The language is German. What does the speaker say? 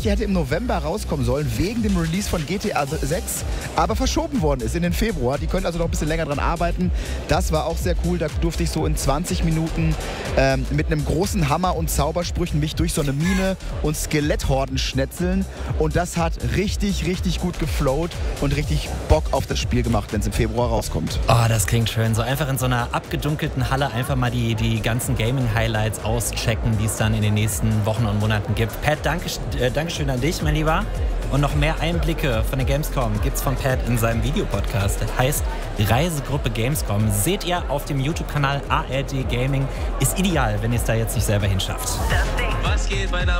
eigentlich hätte im November rauskommen sollen, wegen dem Release von GTA 6, aber verschoben worden ist in den Februar. Die können also noch ein bisschen länger dran arbeiten. Das war auch sehr cool. Da durfte ich so in 20 Minuten mit einem großen Hammer und Zaubersprüchen mich durch so eine Mine und Skeletthorden schnetzeln. Und das hat richtig, richtig gut geflowt und richtig Bock auf das Spiel gemacht, wenn es im Februar rauskommt. Oh, das klingt schön. So einfach in so einer abgedunkelten Halle einfach mal die ganzen Gaming-Highlights auschecken, die es dann in den nächsten Wochen und Monaten gibt. Pat, Dankeschön an dich, mein Lieber. Und noch mehr Einblicke von der Gamescom gibt's von Pat in seinem Videopodcast. Das heißt Reisegruppe Gamescom. Seht ihr auf dem YouTube-Kanal ARD Gaming. Ist ideal, wenn ihr es da jetzt nicht selber hinschafft. Was geht, mein Name